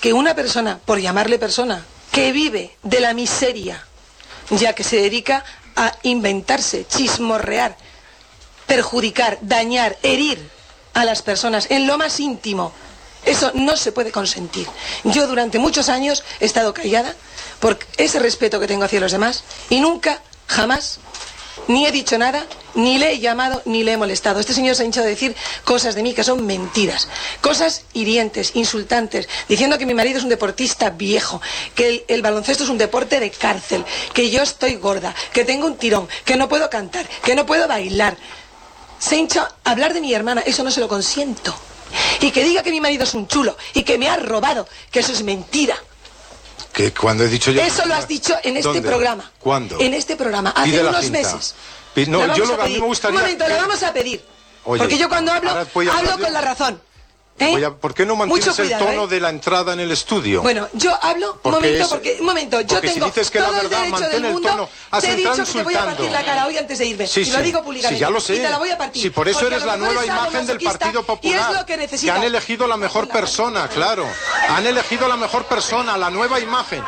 que una persona, por llamarle persona, que vive de la miseria, ya que se dedica a inventarse, chismorrear, perjudicar, dañar, herir a las personas en lo más íntimo, eso no se puede consentir. Yo durante muchos años he estado callada por ese respeto que tengo hacia los demás y nunca, jamás, ni he dicho nada, ni le he llamado, ni le he molestado. Este señor se ha hinchado a decir cosas de mí que son mentiras, cosas hirientes, insultantes, diciendo que mi marido es un deportista viejo, que el baloncesto es un deporte de cárcel, que yo estoy gorda, que tengo un tirón, que no puedo cantar, que no puedo bailar. Se hincha a hablar de mi hermana, eso no se lo consiento. Y que diga que mi marido es un chulo y que me ha robado, que eso es mentira. ¿Que cuando he dicho yo? Eso lo has dicho en este programa. ¿Cuándo? En este programa, hace unos meses. No, a mí me gustaría... Un momento, le vamos a pedir. Oye, porque yo cuando hablo con la razón. ¿Por qué no mantienes el tono de la entrada en el estudio? Bueno, yo hablo, un momento, yo tengo si dices que todo la verdad, el derecho del mundo, el tono, te he dicho que te voy a partir la cara hoy antes de irme, y lo digo públicamente, sí, ya lo sé. y te la voy a partir. Sí, por eso eres la nueva imagen del Partido Popular, y es lo que han elegido la mejor persona, claro, han elegido la mejor persona, la nueva imagen.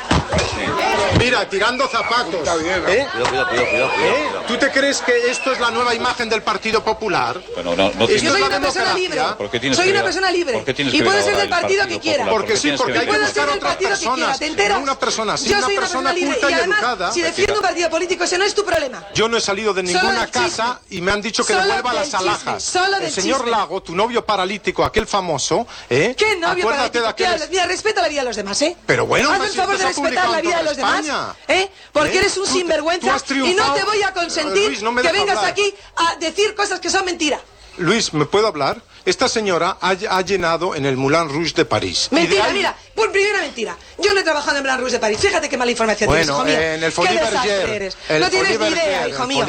Mira, tirando zapatos. Cuidado. ¿Tú te crees que esto es la nueva imagen del Partido Popular? Bueno, no, yo soy una persona libre. Soy una persona libre. Y puedo ser del partido que quiera. Porque sí, porque hay que buscar otras personas. ¿Te enteras? Una persona, sí, yo una soy persona libre culta y además, educada. si defiendo un partido político, ese no es tu problema. Yo no he salido de ninguna casa y me han dicho que devuelva las alhajas. El señor Lago, tu novio paralítico, aquel famoso, ¿Qué novio paralítico? Mira, respeta la vida de los demás, Pero bueno, haz el favor de respetar la vida de los demás, porque eres un sinvergüenza y no te voy a consentir Luis, no me que deja vengas hablar. aquí a decir cosas que son mentira. Luis, ¿me puedo hablar? Esta señora ha llenado en el Moulin Rouge de París. Mentira, mira, por primera mentira. Yo no he trabajado en el Moulin Rouge de París. Fíjate qué mala información tienes, hijo mío. En el Folies Bergère. No tienes ni idea, hijo mío.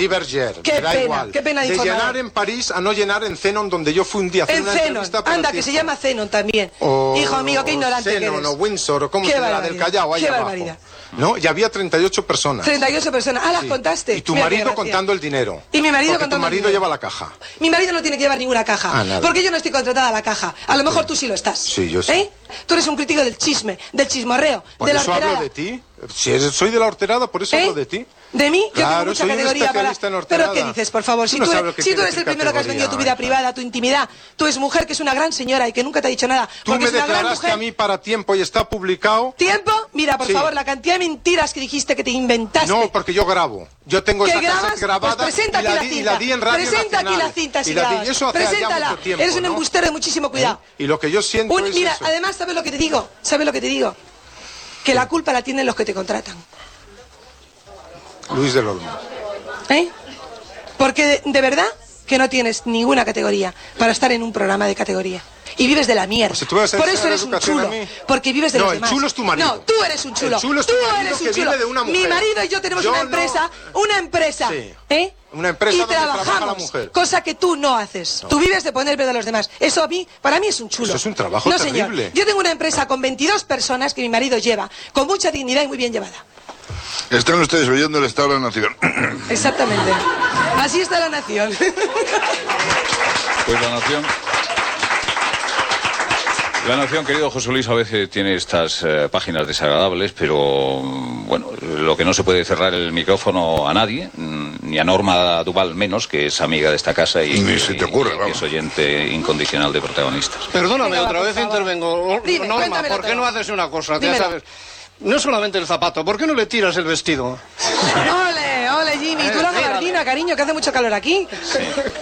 Qué pena de informar. De llenar en París a no llenar en Zenon, donde yo fui un día a hacer una entrevista. Anda, que se llama Zenon también. Hijo mío, qué ignorante que eres. Zenon o Windsor, o como se llama, del Callao, ahí abajo. ¿No? Y había 38 personas. 38 personas. Ah, las contaste. Y tu marido contando el dinero. Y mi marido contando el dinero. Tu marido lleva la caja. Mi marido no tiene que llevar ninguna caja. Nada. Porque yo no estoy contratada a la caja. A lo mejor tú sí lo estás. Sí, yo sí. Tú eres un crítico del chisme, del chismorreo, de la horterada. Por eso hablo de ti. Si soy de la horterada, por eso hablo de ti. ¿De mí? Claro, yo tengo mucha categoría para... ¿Pero qué dices, por favor? Si tú eres el primero que has vendido tu vida privada, tu intimidad, tú eres mujer que es una gran señora y que nunca te ha dicho nada. Tú me declaraste a mí para Tiempo y está publicado. ¿Tiempo? Mira, por favor, la cantidad de mentiras que dijiste que te inventaste. No, porque yo grabo. Yo tengo esa cassette grabada pues presenta y la di en Radio Presenta Nacional. aquí la cinta, si eso hace preséntala. Ya mucho tiempo, eres un embustero de muchísimo cuidado. Y lo que yo siento es mira, eso. además, ¿sabes lo que te digo? ¿Sabes lo que te digo? Que la culpa la tienen los que te contratan. Luis del Olmo. Porque de verdad que no tienes ninguna categoría para estar en un programa de categoría. Y vives de la mierda. Por eso eres un chulo. Porque vives de los demás. No, el chulo es tu marido. No, tú eres un chulo. El chulo es tu marido que vive de una mujer. Mi marido y yo tenemos una empresa. Sí. Una empresa y donde trabajamos, trabaja la mujer. Cosa que tú no haces. Tú vives de poner ver a los demás. Eso para mí es un chulo. Eso es un trabajo terrible. Señor. Yo tengo una empresa con 22 personas que mi marido lleva, con mucha dignidad y muy bien llevada. Están ustedes oyendo el Estado de la Nación. Exactamente. Así está la nación. Pues la nación... La Nación, querido José Luis, a veces tiene estas páginas desagradables, pero bueno, lo que no se puede cerrar el micrófono a nadie, ni a Norma Duval menos, que es amiga de esta casa y ni se te ocurre, que es oyente incondicional de Protagonistas. Perdóname, otra vez intervengo. Dime, Norma, ¿por qué no haces una cosa? Dímelo. Ya sabes, no solamente el zapato, ¿por qué no le tiras el vestido? Ole, Jimmy, tú la gabardina, cariño, que hace mucho calor aquí. Sí.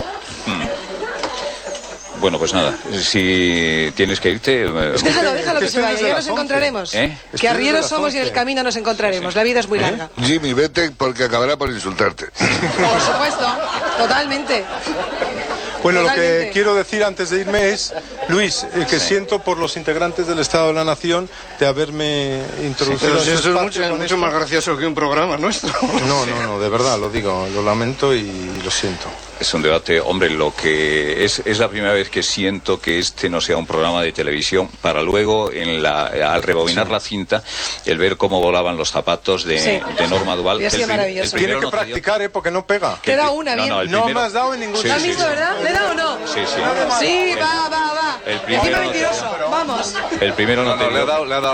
Bueno, pues nada, si tienes que irte... Déjalo que se vaya, ya nos encontraremos. Que arrieros somos y en el camino nos encontraremos, la vida es muy larga. Jimmy, vete porque acabará por insultarte. Por supuesto, totalmente. Bueno, lo que quiero decir antes de irme es, Luis, que siento por los integrantes del Estado de la Nación de haberme introducido. Pero si eso es mucho más gracioso que un programa nuestro. No, de verdad, lo digo, lo lamento y lo siento. Es un debate, hombre, lo que es la primera vez que siento que este no sea un programa de televisión para luego, al rebobinar la cinta, el ver cómo volaban los zapatos de Norma Duval. Y ha sido maravilloso. Tiene que practicar, porque no pega. Te da una, bien. No me has dado en ningún ¿Lo has visto, verdad? ¿Le da o no? Sí. Sí, va. El primero Encima mentiroso, vamos. El primero no te dio.